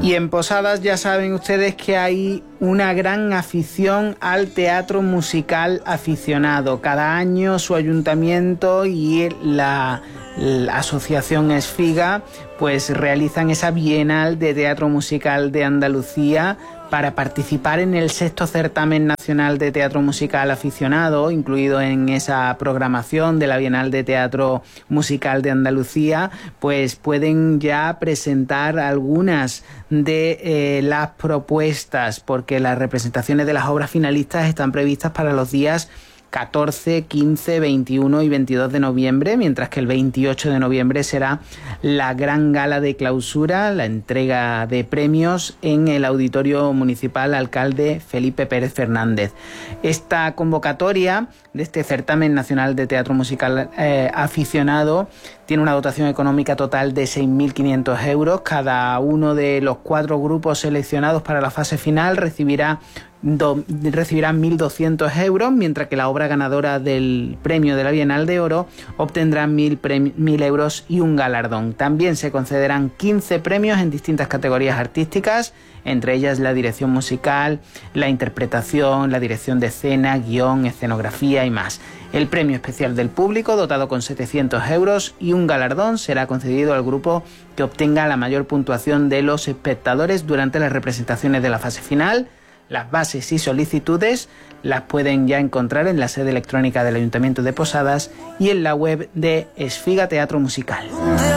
Y en Posadas ya saben ustedes que hay una gran afición al teatro musical aficionado. Cada año su ayuntamiento y la asociación Esfiga pues realizan esa Bienal de Teatro Musical de Andalucía para participar en el 6º Certamen Nacional de Teatro Musical Aficionado, incluido en esa programación de la Bienal de Teatro Musical de Andalucía. Pues pueden ya presentar algunas de las propuestas, porque las representaciones de las obras finalistas están previstas para los días 14, 15, 21 y 22 de noviembre, mientras que el 28 de noviembre será la gran gala de clausura, la entrega de premios en el Auditorio Municipal Alcalde Felipe Pérez Fernández. Esta convocatoria de este Certamen Nacional de Teatro Musical Aficionado tiene una dotación económica total de 6.500 euros. Cada uno de los 4 grupos seleccionados para la fase final recibirán 1.200 euros, mientras que la obra ganadora del premio de la Bienal de Oro obtendrá 1.000 euros y un galardón. También se concederán 15 premios en distintas categorías artísticas, entre ellas la dirección musical, la interpretación, la dirección de escena, guión, escenografía y más. El premio especial del público, dotado con 700 euros, y un galardón será concedido al grupo que obtenga la mayor puntuación de los espectadores durante las representaciones de la fase final. Las bases y solicitudes las pueden ya encontrar en la sede electrónica del Ayuntamiento de Posadas y en la web de Esfiga Teatro Musical.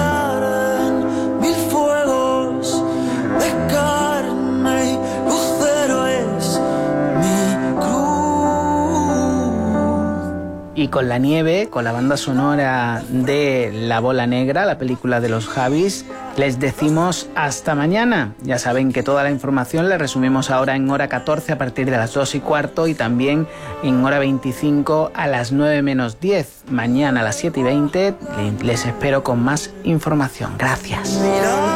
Y con la nieve, con la banda sonora de La Bola Negra, la película de los Javis, les decimos hasta mañana. Ya saben que toda la información la resumimos ahora en hora 14 a partir de las 2:15 y también en hora 25 a las 9 menos 10. Mañana a las 7:20 les espero con más información. Gracias.